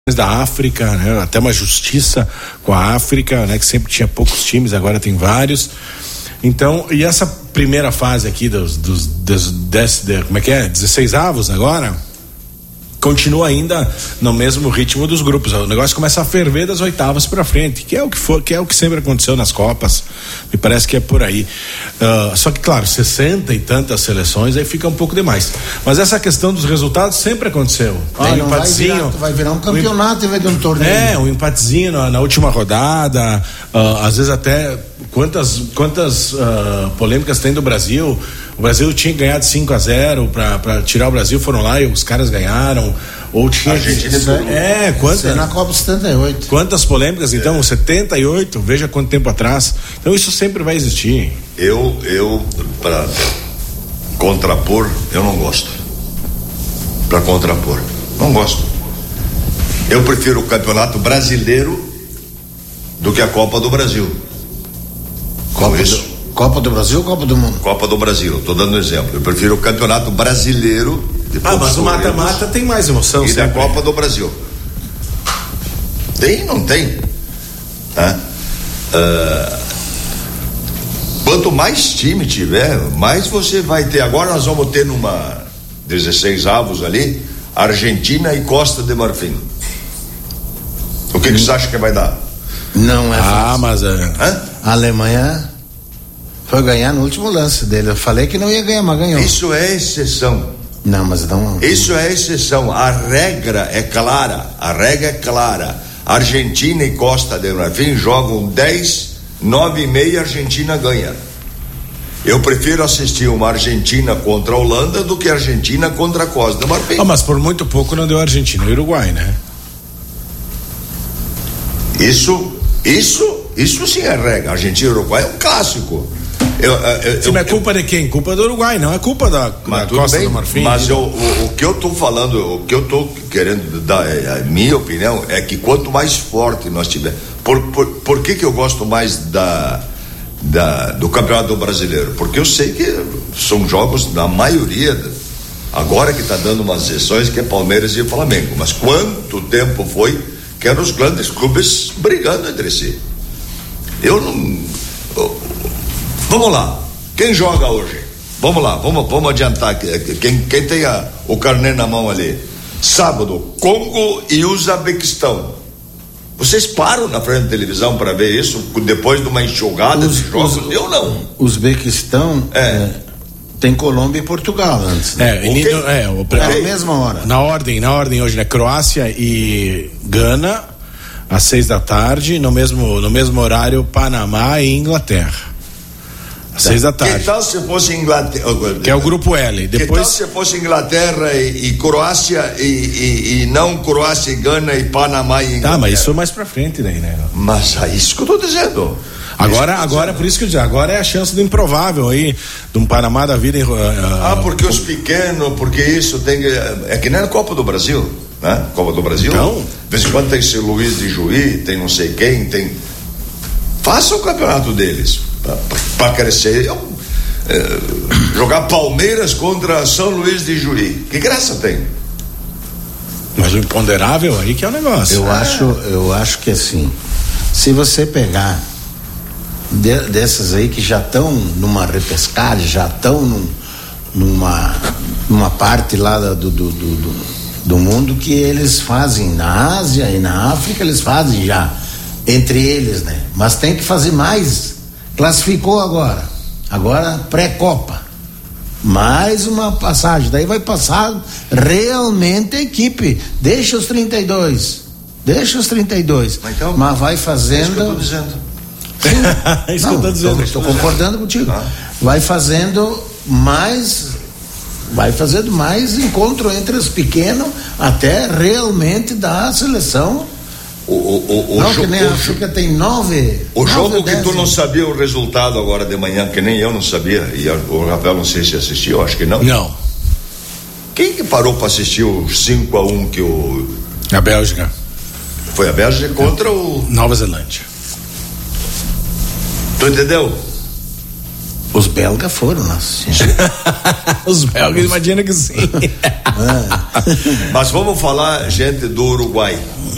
da África, né? Até uma justiça com a África, né? Que sempre tinha poucos times, agora tem vários. Então, e essa primeira fase aqui como é que é? 16 avos agora, continua ainda no mesmo ritmo dos grupos. O negócio começa a ferver das oitavas para frente, que é o que sempre aconteceu nas Copas. Me parece que é por aí. Só que, claro, 60 e tantas seleções, aí fica um pouco demais. Mas essa questão dos resultados sempre aconteceu. Tem um empatezinho. Vai virar um campeonato em vez de um torneio. Um empatezinho na última rodada. Às vezes até quantas polêmicas tem do Brasil. O Brasil tinha ganhado 5-0 para tirar o Brasil, foram lá e os caras ganharam. Ou tinha quantas na Copa 78. Quantas polêmicas, então, 78, veja quanto tempo atrás. Então isso sempre vai existir. Eu para contrapor, eu não gosto. Para contrapor, não gosto. Eu prefiro o Campeonato Brasileiro do que a Copa do Brasil. Copa do Brasil ou Copa do Mundo? Copa do Brasil, estou dando um exemplo. Eu prefiro o Campeonato Brasileiro. Mas o mata-mata tem mais emoção. E da Copa do Brasil. Tem, não tem? Quanto mais time tiver, mais você vai ter. Agora nós vamos ter numa 16 avos ali, Argentina e Costa de Marfim. O que você acha que vai dar? Não é fácil. Mas a Alemanha foi ganhar no último lance dele. Eu falei que não ia ganhar, mas ganhou. Isso é exceção. Não, mas não. Isso é exceção. A regra é clara. Argentina e Costa de Marfim jogam 10, 9,5, a Argentina ganha. Eu prefiro assistir uma Argentina contra a Holanda do que a Argentina contra a Costa de Marfim. Mas por muito pouco não deu Argentina e Uruguai, né? Isso sim é regra. Argentina e Uruguai é um clássico. É culpa de quem? Culpa do Uruguai, não é culpa da Costa do Marfim. Mas o que eu estou falando, o que eu estou querendo dar, a minha opinião é que quanto mais forte nós tivermos. Por que eu gosto mais do Campeonato Brasileiro? Porque eu sei que são jogos, na maioria, agora que está dando umas exceções, que é Palmeiras e Flamengo. Mas quanto tempo foi que eram os grandes clubes brigando entre si? Vamos lá, quem joga hoje? Vamos lá, vamos adiantar. Quem tem o carnê na mão ali? Sábado, Congo e Uzbequistão. Vocês param na frente da televisão para ver isso depois de uma enxugada de jogos? Eu não. Uzbequistão tem Colômbia e Portugal antes. A mesma hora. Na ordem hoje, né? Croácia e Gana às 6 da tarde, no mesmo horário Panamá e Inglaterra. Às 6 da tarde. Que tal se fosse Inglaterra? Que é o grupo L. Depois... Que tal se fosse Inglaterra e Croácia e não Croácia e Gana e Panamá e Inglaterra? Mas isso mais pra frente daí, né? Mas é isso que eu tô dizendo. Agora, por isso que eu digo, agora é a chance do improvável aí, de um Panamá da vida. Porque os pequenos, porque isso tem. É que nem a Copa do Brasil, né? Copa do Brasil. Então, de vez em quando tem esse Luiz de Juí, tem não sei quem, tem. Faça o campeonato deles. Para crescer. Jogar Palmeiras contra São Luís de Juí. Que graça tem? Mas o imponderável aí que é o negócio. Eu acho que assim, se você pegar dessas aí que já estão numa repescagem, já estão numa parte lá do mundo que eles fazem na Ásia e na África, eles fazem já entre eles, né? Mas tem que fazer mais. Classificou agora pré-copa, mais uma passagem, daí vai passar realmente a equipe, deixa os 32, mas vai fazendo. É isso que eu tô dizendo. É isso que eu tô dizendo. Estou concordando contigo. Vai fazendo mais encontro entre os pequenos até realmente dar a seleção. Que nem a África tem 9. O jogo que 10, tu não sabia o resultado agora de manhã, que nem eu não sabia, e o Rafael não sei se assistiu, acho que não. Não. Quem que parou para assistir o 5-1 que a Bélgica. Foi a Bélgica contra o Nova Zelândia. Tu entendeu? Os belgas foram, nossa. Os belgas, imagina que sim. Mas vamos falar, gente, do Uruguai.